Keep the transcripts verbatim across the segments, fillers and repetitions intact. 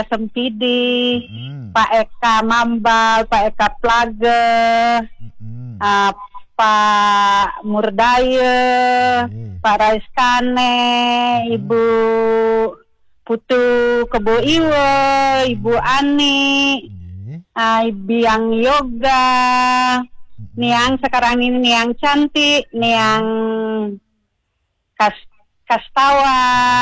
Sempidi, Mm-mm. Pak Eka Mambal, Pak Eka Plage, Mm-mm. uh, Pak Murdaya, Eh. Pak Raiskane, Mm-mm. Ibu Putu Kebo Iwe, Ibu Ani, Eh. uh, Biang Yoga, Mm-mm. Niang sekarang ini Niang Cantik, Niang Kas Kastawa,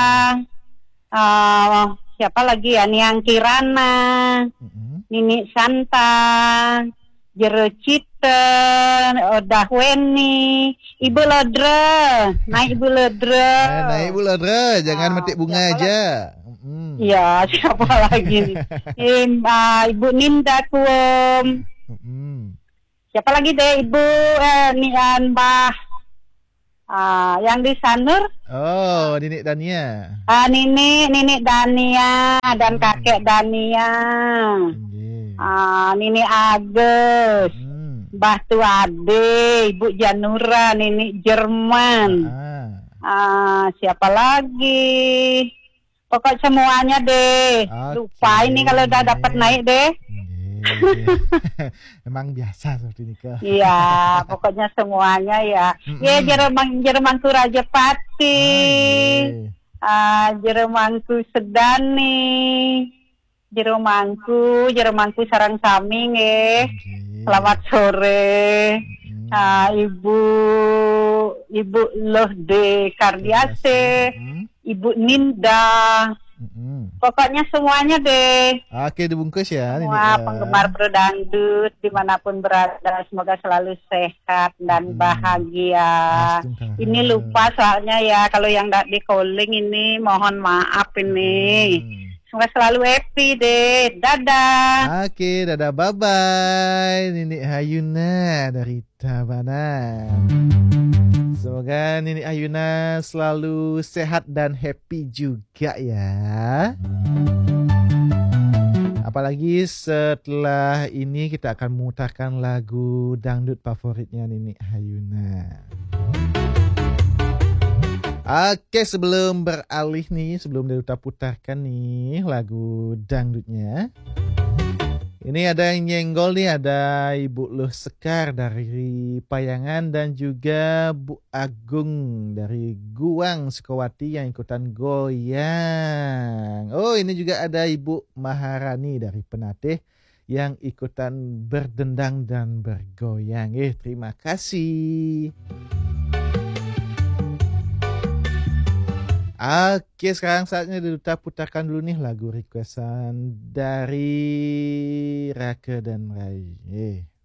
uh, siapa lagi ya, Niang Kirana, Mm-mm. Nini Santa, Jero Cita, Odah Weni, Ibu Lodre, naik Ibu Lodre. Eh, naik pula, Dra. Jangan Ah, metik bunga siapa aja. Mm-mm. Iya, siapa lagi nih? Im, ah, Ibu Ninda Kuom. Mm-mm. Siapa lagi deh Ibu eh, Nian Mbah ah, yang di Sanur? Oh, Ninik Dania. Ah, Nini, Nini Dania dan Hmm. kakek Dania. Nggih. Ah, Nini Agus. Mm. Mbah Tuade, Ibu Janura, Nini Jerman. Ah. Ah, siapa lagi? Pokok semuanya deh. Oke. Lupa ini kalau udah dapat naik deh. Nggih. Emang biasa seperti ini, Kak. Iya, pokoknya semuanya ya. Mm-mm. Ya, Jerman Jermanku Raja Pati. Ah, Ah, Jermanku Sedani. Jermanku, Jermanku Sarang Saming eh. nggih. Selamat sore. Mm-mm. Ah, Ibu Ibu Lohde Kardiase, Mm. Ibu Ninda. Mm-mm. Pokoknya semuanya deh. Oke, dibungkus ya. Ninik, Semua ya. penggemar berdangdut dimanapun berada, semoga selalu sehat dan Hmm. bahagia. Astagfirullah. Ini lupa soalnya ya, kalau yang nggak di calling ini mohon maaf ini. Hmm. Semoga selalu happy deh. Dadah. Oke, dadah, bye-bye. Ninik Hayuna dari Tabanan. Semoga Ninik Hayuna selalu sehat dan happy juga ya. Apalagi setelah ini kita akan memutarkan lagu dangdut favoritnya Ninik Hayuna. Oke, sebelum beralih nih, sebelum kita putarkan nih lagu dangdutnya. Ini ada yang nyenggol nih, ada Ibu Luh Sekar dari Payangan dan juga Bu Agung dari Guang Sukawati yang ikutan goyang. Oh, ini juga ada Ibu Maharani dari Penatih yang ikutan berdendang dan bergoyang. Eh, terima kasih. Oke, sekarang saatnya Duta putarkan dulu nih lagu requestan dari Raka dan Rai. Eh.